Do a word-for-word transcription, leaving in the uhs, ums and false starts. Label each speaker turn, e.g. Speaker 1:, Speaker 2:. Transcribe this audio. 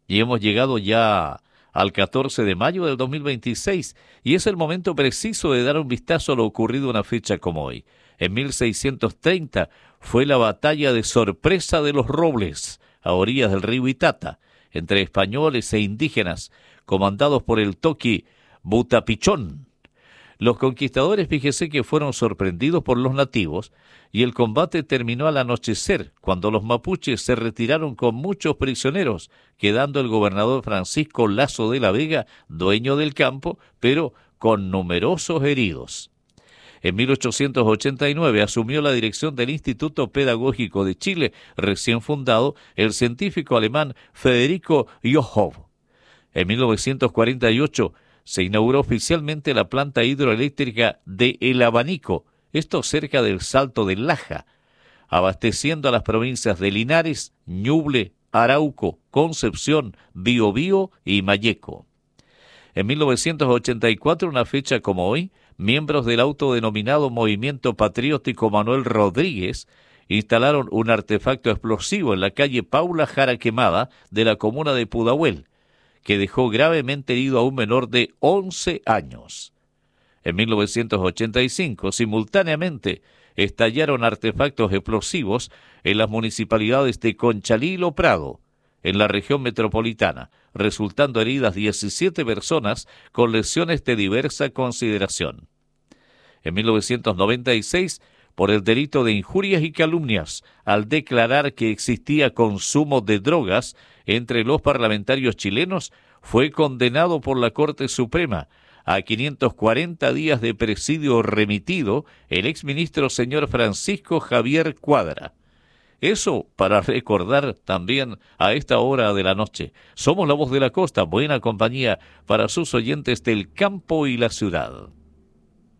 Speaker 1: Y hemos llegado ya al catorce de mayo del dos mil veintiséis y es el momento preciso de dar un vistazo a lo ocurrido una fecha como hoy. En mil seiscientos treinta fue la batalla de Sorpresa de los Robles, a orillas del río Itata, entre españoles e indígenas, comandados por el toqui Butapichón. Los conquistadores, fíjese que fueron sorprendidos por los nativos y el combate terminó al anochecer, cuando los mapuches se retiraron con muchos prisioneros, quedando el gobernador Francisco Lazo de la Vega dueño del campo, pero con numerosos heridos. En mil ochocientos ochenta y nueve asumió la dirección del Instituto Pedagógico de Chile, recién fundado, el científico alemán Federico Johow. En mil novecientos cuarenta y ocho se inauguró oficialmente la planta hidroeléctrica de El Abanico, esto cerca del Salto del Laja, abasteciendo a las provincias de Linares, Ñuble, Arauco, Concepción, Biobío y Malleco. En mil novecientos ochenta y cuatro, una fecha como hoy, miembros del autodenominado Movimiento Patriótico Manuel Rodríguez instalaron un artefacto explosivo en la calle Paula Jara Quemada de la comuna de Pudahuel, que dejó gravemente herido a un menor de once años. En mil novecientos ochenta y cinco, simultáneamente, estallaron artefactos explosivos en las municipalidades de Conchalí y Lo Prado, en la región metropolitana, resultando heridas diecisiete personas con lesiones de diversa consideración. En mil novecientos noventa y seis, por el delito de injurias y calumnias, al declarar que existía consumo de drogas entre los parlamentarios chilenos, fue condenado por la Corte Suprema a quinientos cuarenta días de presidio remitido el exministro señor Francisco Javier Cuadra. Eso para recordar también a esta hora de la noche. Somos la voz de la costa, buena compañía para sus oyentes del campo y la ciudad.